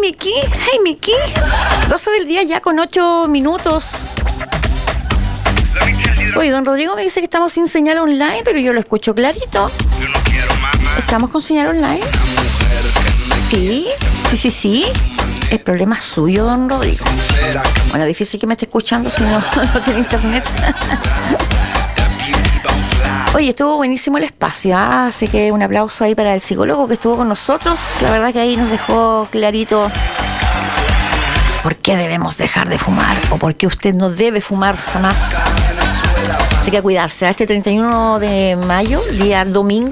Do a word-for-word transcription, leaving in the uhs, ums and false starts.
Miki. Hey, Miki. doce del día ya con ocho minutos. Oye, don Rodrigo me dice que estamos sin señal online, pero yo lo escucho clarito. ¿Estamos con señal online? Sí, sí, sí, sí. El problema es suyo, don Rodrigo. Bueno, difícil que me esté escuchando si no, no tiene internet. Oye, estuvo buenísimo el espacio, ¿eh? Así que un aplauso ahí para el psicólogo que estuvo con nosotros. La verdad que ahí nos dejó clarito por qué debemos dejar de fumar o por qué usted no debe fumar jamás. Así que a cuidarse. Este treinta y uno de mayo, día domingo,